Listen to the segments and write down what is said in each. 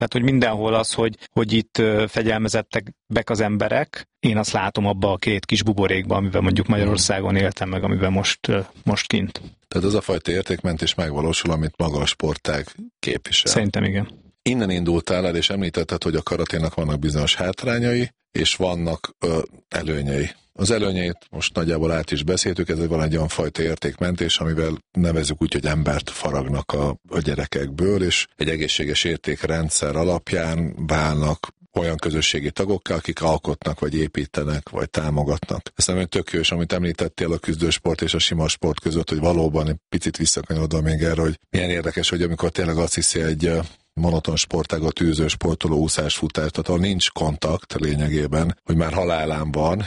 Tehát, hogy mindenhol az, hogy itt fegyelmezettek az emberek, én azt látom abba a két kis buborékban, amiben mondjuk Magyarországon éltem meg, amiben most kint. Tehát az a fajta értékmentés megvalósul, amit maga a sportág képvisel. Szerintem igen. Innen indultál el, és említetted, hogy a karaténak vannak bizonyos hátrányai, és vannak előnyei. Az előnyeit most nagyjából át is beszéltük, ez van egy olyan fajta értékmentés, amivel nevezzük úgy, hogy embert faragnak a gyerekekből, és egy egészséges értékrendszer alapján válnak olyan közösségi tagokká, akik alkotnak, vagy építenek, vagy támogatnak. Ez nem tök jó, és amit említettél a küzdősport és a sima sport között, hogy valóban egy picit visszakanyarodva még erre, hogy milyen érdekes, hogy amikor tényleg azt hiszi egy monoton sportágat űző sportoló, úszás, futás, tehát ahol nincs kontakt lényegében, hogy már halálán van,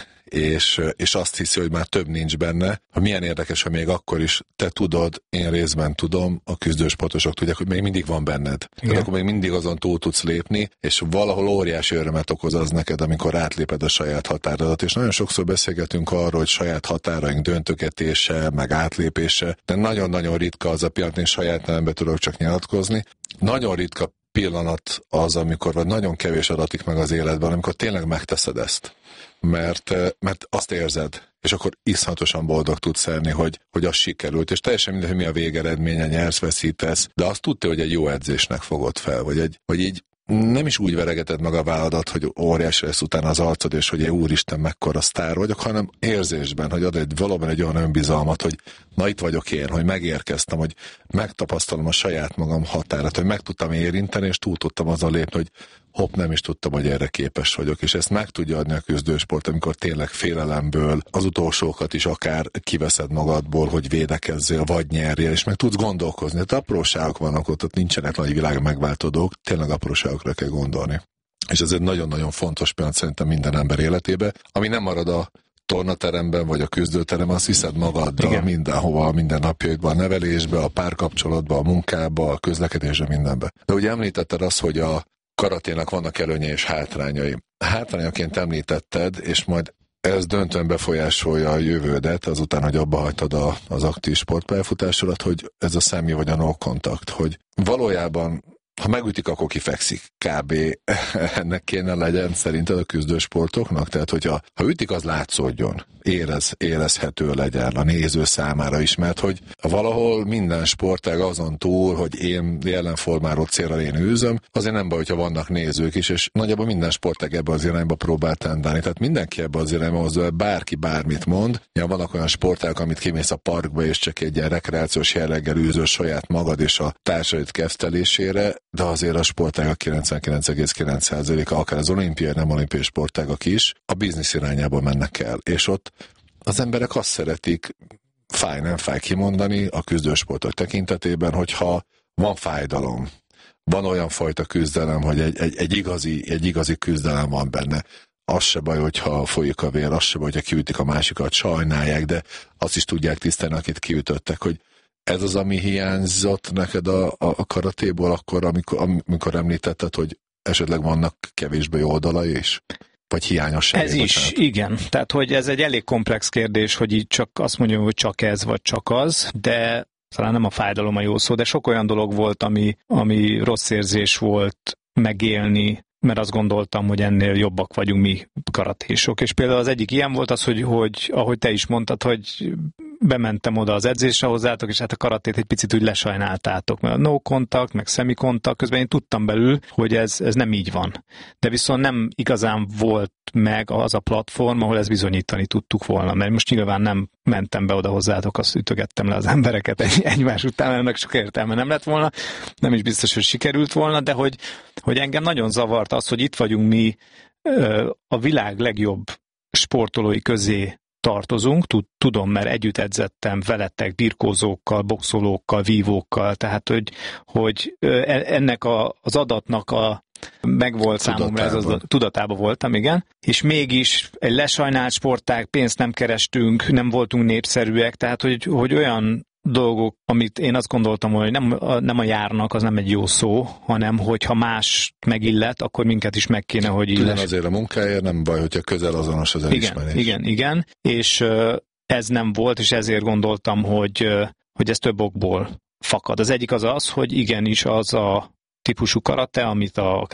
és azt hiszi, hogy már több nincs benne. Ha milyen érdekes, hogy még akkor is te tudod, én részben tudom, a küzdősportosok tudják, hogy még mindig van benned. Tehát akkor még mindig azon túl tudsz lépni, és valahol óriási örömet okoz az neked, amikor átléped a saját határodat. És nagyon sokszor beszélgetünk arról, hogy saját határaink döntögetése, meg átlépése, de nagyon-nagyon ritka az a pillanat, én saját nemben tudok csak nyilatkozni. Nagyon ritka pillanat az, amikor vagy nagyon kevés adatik meg az életben, amikor tényleg megteszed ezt. Mert azt érzed, és akkor iszonyatosan boldog tudsz lenni, hogy az sikerült, és teljesen mindegy, hogy mi a végeredménye, nyersz, veszítesz, de azt tudta, hogy egy jó edzésnek fogod fel, vagy így nem is úgy veregeted meg a válladat, hogy óriási lesz utána az arcod, és hogy úristen, mekkora sztár vagyok, hanem érzésben, hogy ad valóban egy olyan önbizalmat, hogy na itt vagyok én, hogy megérkeztem, hogy megtapasztalom a saját magam határat, hogy meg tudtam érinteni, és túl tudtam azon lépni, hogy hopp, nem is tudtam, hogy erre képes vagyok, és ezt meg tudja adni a küzdősport, amikor tényleg félelemből az utolsókat is akár kiveszed magadból, hogy védekezzél, vagy nyerjél, és meg tudsz gondolkozni. Hát apróságok vannak ott nincsenek nagy világ megváltozók, tényleg apróságokra kell gondolni. És ez egy nagyon-nagyon fontos pillanat szerintem minden ember életébe, ami nem marad a tornateremben, vagy a küzdőteremben, azt viszed magaddal igen. Mindenhova, minden napjaidban, a nevelésbe, a párkapcsolatba, a munkába, a közlekedésbe, mindenbe. De ugye említetted azt, hogy a karaténak vannak előnyei és hátrányai. Hátrányaként említetted, és majd ez döntően befolyásolja a jövődet, azután, hogy abba hagytad az aktív sportpályafutásodat, hogy ez a személy vagy a no contact, hogy valójában ha megütik, akkor kifekszik. Kb. Ennek kéne legyen szerinted a küzdősportoknak? Tehát, hogyha ütik, az látszódjon. Érezhető legyen a néző számára is, mert hogy valahol minden sportág azon túl, hogy én jelenformáló célra én űzöm, azért nem baj, hogyha vannak nézők is, és nagyjából minden sportág ebbe az irányba próbál tendálni. Tehát mindenki ebbe az irányba hozzá, bárki bármit mond. Ja, vannak olyan sportágok, amit kimész a parkba, és csak egy ilyen rekreációs jelleggel űzöl saját magad és a társaid keftelésére, de azért a sportágak 99,9%-a, akár az olimpiai, nem olimpiai sportágak is, a biznisz irányába mennek el. És ott az emberek azt szeretik, fáj, nem fáj kimondani a küzdősportok tekintetében, hogyha van fájdalom, van olyan fajta küzdelem, hogy egy igazi küzdelem van benne. Az se baj, hogyha folyik a vér, az se baj, hogyha kiütik a másikat, sajnálják, de azt is tudják tisztelni, akit kiütöttek, hogy ez az, ami hiányzott neked a karatéból akkor, amikor említetted, hogy esetleg vannak kevésbé jó oldalai is? Vagy hiányosság? Ez is, igen. Tehát, hogy ez egy elég komplex kérdés, hogy így csak azt mondjam, hogy csak ez, vagy csak az, de talán nem a fájdalom a jó szó, de sok olyan dolog volt, ami rossz érzés volt megélni, mert azt gondoltam, hogy ennél jobbak vagyunk mi karatésok. És például az egyik ilyen volt az, hogy ahogy te is mondtad, hogy bementem oda az edzésre hozzátok, és hát a karatét egy picit úgy lesajnáltátok, mert a no contact, meg semi-contact, közben én tudtam belül, hogy ez nem így van. De viszont nem igazán volt meg az a platform, ahol ezt bizonyítani tudtuk volna, mert most nyilván nem mentem be oda hozzátok, azt ütögettem le az embereket egymás után, ennek sok értelme nem lett volna, nem is biztos, hogy sikerült volna, de hogy engem nagyon zavart az, hogy itt vagyunk mi a világ legjobb sportolói közé tartozunk, tudom, mert együtt edzettem veletek, birkózókkal, boxolókkal, vívókkal, tehát hogy ennek az adatnak megvolt számomra, ez az tudatában voltam, igen, és mégis egy lesajnált sportág, pénzt nem kerestünk, nem voltunk népszerűek, tehát hogy olyan dolgok, amit én azt gondoltam, hogy nem a járnak, az nem egy jó szó, hanem hogyha más megillet, akkor minket is meg kéne, hogy illet. Azért a munkáért nem baj, hogyha közel azonos az elismerés. Igen, és ez nem volt, és ezért gondoltam, hogy ez több okból fakad. Az egyik az, hogy igenis az a típusú karate, amit a